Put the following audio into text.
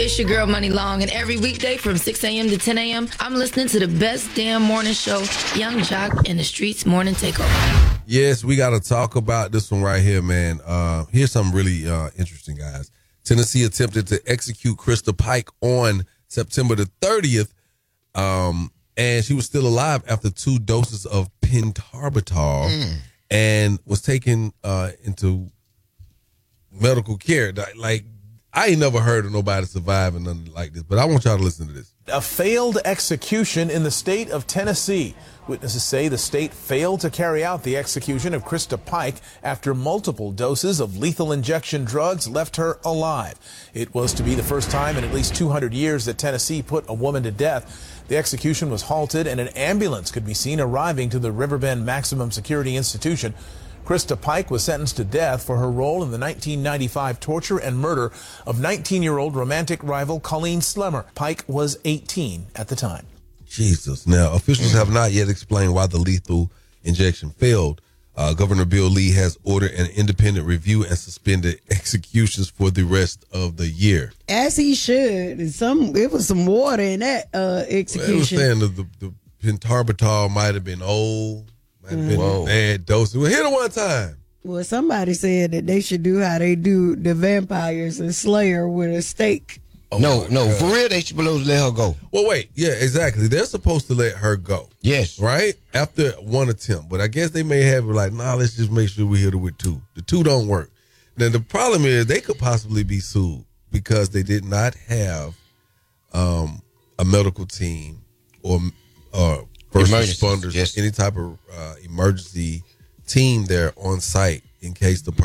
It's your girl, Money Long, and every weekday from 6 a.m. to 10 a.m., I'm listening to the best damn morning show, Young Jock and the Streets Morning Takeover. Yes, we got to talk about this one right here, man. Here's something really interesting, guys. Tennessee attempted to execute Krista Pike on September the 30th, and she was still alive after 2 doses of pentobarbital and was taken into medical care. Like, I ain't never heard of nobody surviving nothing like this, but I want y'all to listen to this. A failed execution in the state of Tennessee. Witnesses say the state failed to carry out the execution of Krista Pike after multiple doses of lethal injection drugs left her alive. It was to be the first time in at least 200 years that Tennessee put a woman to death. The execution was halted and an ambulance could be seen arriving to the Riverbend Maximum Security Institution. Krista Pike was sentenced to death for her role in the 1995 torture and murder of 19-year-old romantic rival Colleen Slemmer. Pike was 18 at the time. Jesus. Now, officials have not yet explained why the lethal injection failed. Governor Bill Lee has ordered an independent review and suspended executions for the rest of the year. As he should. It was some water in that execution. Well, it was saying the pentobarbital might have been old. Might have been bad doses. Well, hit it one time. Well, somebody said that they should do how they do the vampires and Slayer with a stake. Oh, no, for real, they should let her go. Well, wait. Yeah, exactly. They're supposed to let her go. Yes. Right? After one attempt. But I guess they may have it like, let's just make sure we hit her with 2. The 2 don't work. Now, the problem is they could possibly be sued because they did not have a medical team or first responders, any type of emergency team there on site in case the